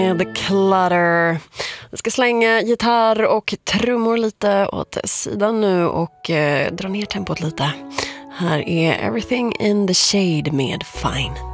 The Clutter. Jag ska slänga gitarr och trummor lite åt sidan nu och dra ner tempot lite. Här är Everything in the Shade med Fine.